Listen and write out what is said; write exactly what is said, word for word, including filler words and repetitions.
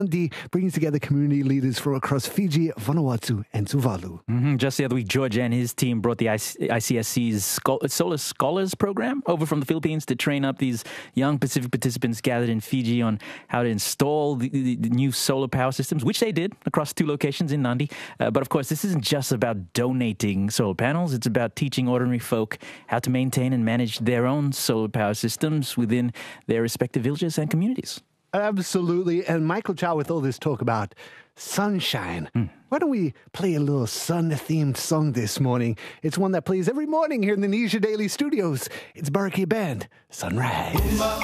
Nandi brings together community leaders from across Fiji, Vanuatu, and Tuvalu. Mm-hmm. Just the other week, George and his team brought the I C S C's Solar Scholars program over from the Philippines to train up these young Pacific participants gathered in Fiji on how to install the, the, the new solar power systems, which they did across two locations in Nandi. Uh, but of course, this isn't just about donating solar panels. It's about teaching ordinary folk how to maintain and manage their own solar power systems within their respective villages and communities. Absolutely. And Michael Chow, with all this talk about sunshine, mm. why don't we play a little sun-themed song this morning? It's one that plays every morning here in the Nisha Daily Studios. It's Baraki Band, Sunrise.